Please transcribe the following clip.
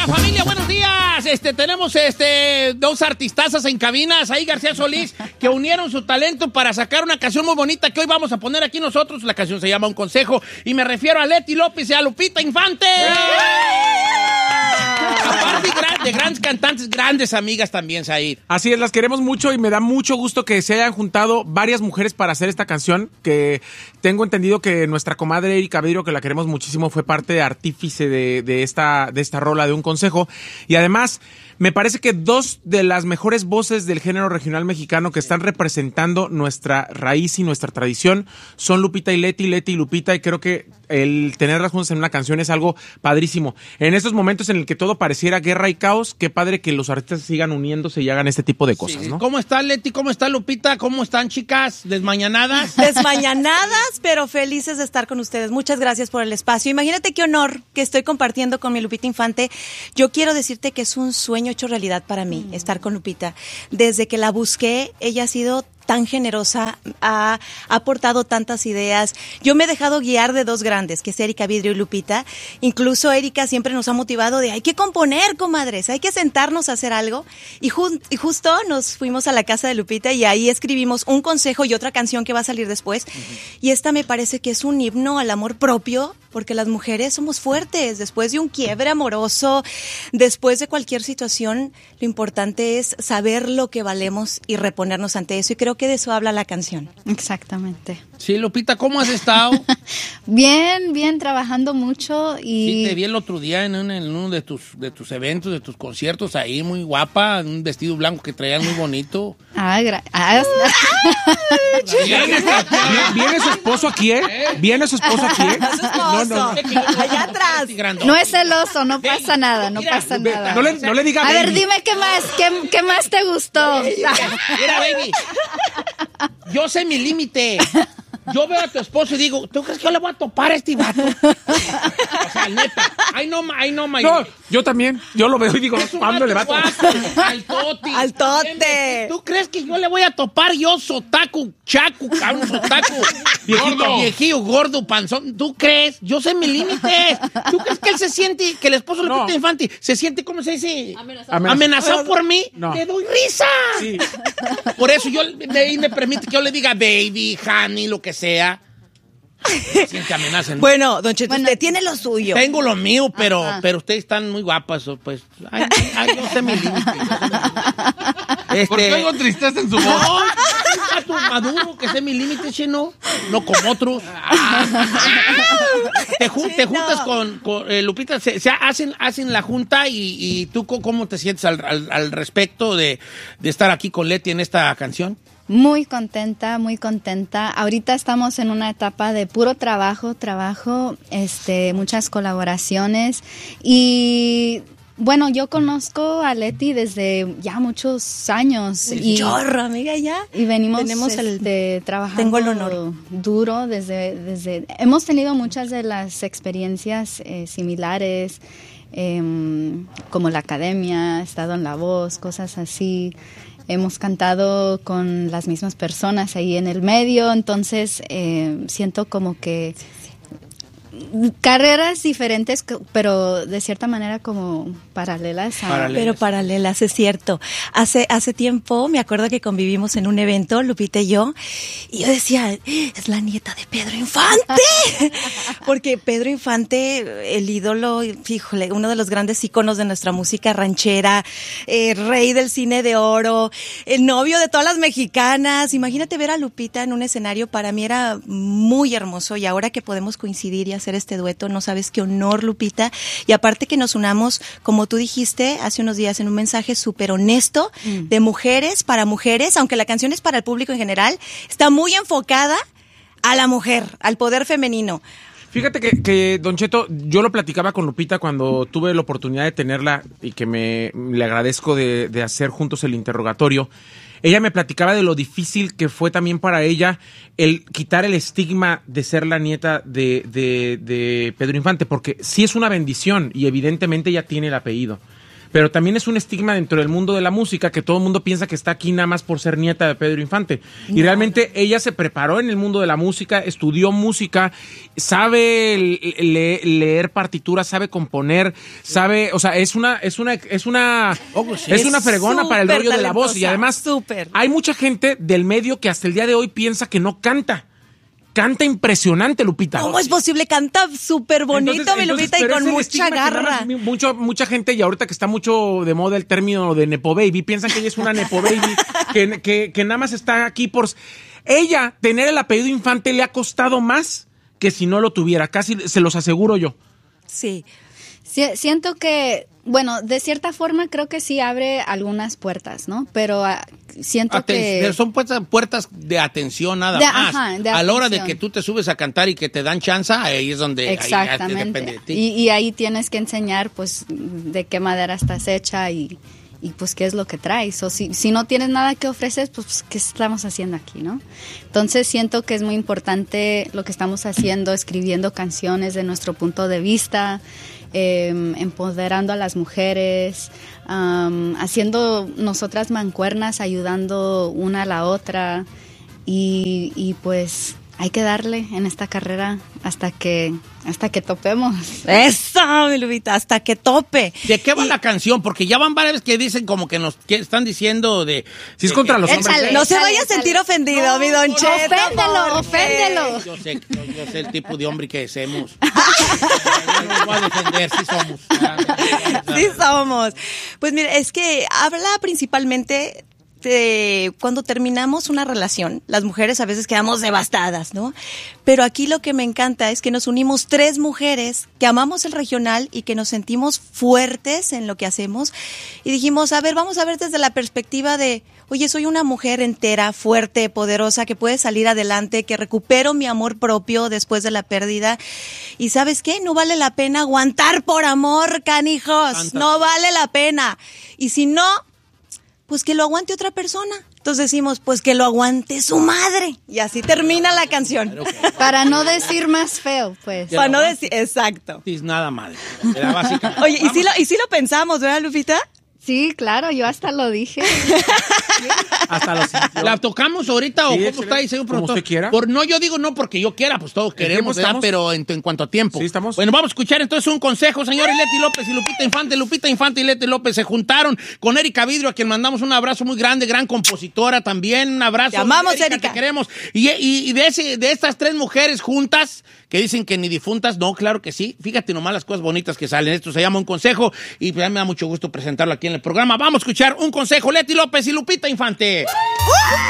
familia, buenos días. Tenemos dos artistazas en cabinas, ahí García Solís, que unieron su talento para sacar una canción muy bonita que hoy vamos a poner aquí nosotros. La canción se llama Un Consejo y me refiero a Leti López y a Lupita Infante. Aparte de grandes cantantes, grandes amigas también, Said. Así es, las queremos mucho y me da mucho gusto que se hayan juntado varias mujeres para hacer esta canción, que tengo entendido que nuestra comadre Erika Vidrio, que la queremos muchísimo, fue parte de artífice de esta rola de Un Consejo. Y además, me parece que dos de las mejores voces del género regional mexicano que están representando nuestra raíz y nuestra tradición son Lupita y Leti y Lupita, y creo que el tenerlas juntas en una canción es algo padrísimo. En estos momentos en el que todo pareciera guerra y caos, qué padre que los artistas sigan uniéndose y hagan este tipo de cosas, sí, ¿no? ¿Cómo está Leti? ¿Cómo está Lupita? ¿Cómo están, chicas? ¿Desmañanadas? Desmañanadas, pero felices de estar con ustedes. Muchas gracias por el espacio. Imagínate qué honor que estoy compartiendo con mi Lupita Infante. Yo quiero decirte que es un sueño hecho realidad para mí, estar con Lupita. Desde que la busqué, ella ha sido tan generosa, ha aportado tantas ideas. Yo me he dejado guiar de dos grandes, que es Erika Vidrio y Lupita. Incluso Erika siempre nos ha motivado de hay que componer, comadres, hay que sentarnos a hacer algo. Y justo nos fuimos a la casa de Lupita y ahí escribimos Un Consejo y otra canción que va a salir después. Y esta me parece que es un himno al amor propio, porque las mujeres somos fuertes. Después de un quiebre amoroso, después de cualquier situación, lo importante es saber lo que valemos y reponernos ante eso. Y creo que de eso habla la canción. Exactamente. Sí, Lupita, ¿cómo has estado? Bien, trabajando mucho y... Sí, te vi el otro día en uno de tus eventos, de tus conciertos, ahí muy guapa, en un vestido blanco que traías muy bonito. ¿Viene su esposo aquí, ¿Viene su esposo aquí, No. Allá atrás. No es celoso, no pasa nada, no pasa nada. No le diga A baby. ver, dime qué más te gustó. Mira, baby, yo sé mi límite. Yo veo a tu esposo y digo, ¿tú crees que yo le voy a topar a este vato? O sea, neta. I know my... No, yo también. Yo lo veo y digo, ¿cuándo le va a topar? Al toti. Al tote. ¿Tú crees que yo le voy a topar yo, sotaku, chacu, cabrón, sotaku? Viejillo, gordo, panzón. ¿Tú crees? Yo sé mis límites. ¿Tú crees que él se siente, que el esposo de Lupita Infante se siente, ¿cómo se dice? Amenazado por mí. No. Le doy risa. Sí. Por eso me permite que yo le diga baby, honey, lo que sea. Se siente amenaza. Bueno, don Cheto, usted tiene lo suyo. Tengo lo mío, pero ustedes están muy guapas, pues. Ay, yo sé mi límite. ¿Por qué algo tristeza en su voz? No, gato maduro, que sé mi límite, chino. No como otros. Te juntas con Lupita, hacen la junta y tú, ¿cómo te sientes al respecto de estar aquí con Leti en esta canción? Muy contenta. Ahorita estamos en una etapa de puro trabajo, muchas colaboraciones y bueno, yo conozco a Leti desde ya muchos años. Chorro, amiga, ya. Y venimos trabajando tengo el honor. duro desde hemos tenido muchas de las experiencias similares, como la academia, estado en La Voz, cosas así. Hemos cantado con las mismas personas ahí en el medio, entonces siento como que carreras diferentes, pero de cierta manera como paralelas. Pero paralelas, es cierto. Hace tiempo me acuerdo que convivimos en un evento, Lupita y yo decía, es la nieta de Pedro Infante. Porque Pedro Infante, el ídolo, fíjole, uno de los grandes íconos de nuestra música ranchera, rey del cine de oro, el novio de todas las mexicanas. Imagínate ver a Lupita en un escenario, para mí era muy hermoso, y ahora que podemos coincidir y hacer este dueto, no sabes qué honor, Lupita. Y aparte que nos unamos, como tú dijiste hace unos días en un mensaje súper honesto, de mujeres para mujeres, aunque la canción es para el público en general, está muy enfocada a la mujer, al poder femenino. Fíjate que Don Cheto, yo lo platicaba con Lupita cuando tuve la oportunidad de tenerla y que le agradezco de hacer juntos el interrogatorio. Ella me platicaba de lo difícil que fue también para ella el quitar el estigma de ser la nieta de Pedro Infante, porque sí es una bendición y evidentemente ella tiene el apellido. pero también es un estigma dentro del mundo de la música que todo el mundo piensa que está aquí nada más por ser nieta de Pedro Infante. Y realmente ella se preparó en el mundo de la música, estudió música, sabe leer partituras, sabe componer, sabe, o sea, es una fregona para el rollo de la voz. Y además hay mucha gente del medio que hasta el día de hoy piensa que no canta. Canta impresionante, Lupita. ¿Cómo es posible? Canta súper bonito, mi Lupita, y con mucha garra. Mucha gente, y ahorita que está mucho de moda el término de Nepo Baby, piensan que ella es una Nepo Baby, que nada más está aquí por... Ella, tener el apellido Infante le ha costado más que si no lo tuviera, casi se los aseguro yo. Sí. Siento que, bueno, de cierta forma creo que sí abre algunas puertas, ¿no? Pero siento que... Son puertas de atención nada más. A la hora de que tú te subes a cantar y que te dan chance, ahí es donde... Exactamente. Ahí depende de ti. Y ahí tienes que enseñar, pues, de qué madera estás hecha y pues qué es lo que traes. O si no tienes nada que ofrecer, pues qué estamos haciendo aquí, ¿no? Entonces siento que es muy importante lo que estamos haciendo, escribiendo canciones de nuestro punto de vista, empoderando a las mujeres, haciendo nosotras mancuernas, ayudando una a la otra y pues hay que darle en esta carrera hasta que topemos. ¡Eso, mi Lupita! Hasta que tope. ¿De qué va la canción? Porque ya van varias que dicen como que están diciendo de... Si es contra los hombres. No se vaya a sentir ofendido, mi Don Cheto. Oféndelo. Yo sé el tipo de hombre que somos. No voy a defender, sí somos. Sí somos. Pues mira, es que habla principalmente... cuando terminamos una relación, las mujeres a veces quedamos devastadas, ¿no? Pero aquí lo que me encanta es que nos unimos 3 mujeres que amamos el regional y que nos sentimos fuertes en lo que hacemos y dijimos, a ver, vamos a ver desde la perspectiva de, oye, soy una mujer entera, fuerte, poderosa, que puede salir adelante, que recupero mi amor propio después de la pérdida y ¿sabes qué? No vale la pena aguantar por amor, canijos, no vale la pena. Y si no, pues que lo aguante otra persona. Entonces decimos, pues que lo aguante su madre. Y así termina la canción. Para no decir más feo, pues. Para no decir, exacto. Es nada madre. Era básicamente. Oye, ¿y sí lo pensamos, ¿verdad, Lupita? Sí, claro, yo hasta lo dije. Hasta lo sintió. ¿La tocamos ahorita Sí, o cómo está ahí, señor como productor? usted quiera. No, yo digo no porque yo quiera, pues todos queremos, ¿verdad? Pero en cuanto a tiempo. Sí, estamos. Bueno, vamos a escuchar entonces un consejo, señor Leti López y Lupita Infante. Lupita Infante y Leti López se juntaron con Erika Vidrio, a quien mandamos un abrazo muy grande, gran compositora también, un abrazo. Te amamos, Erika. Te queremos. Y de estas 3 mujeres juntas, que dicen que ni difuntas, no, claro que sí. Fíjate nomás las cosas bonitas que salen. Esto se llama un consejo y pues, me da mucho gusto presentarlo aquí en el programa. Vamos a escuchar un consejo, Leti López y Lupita Infante.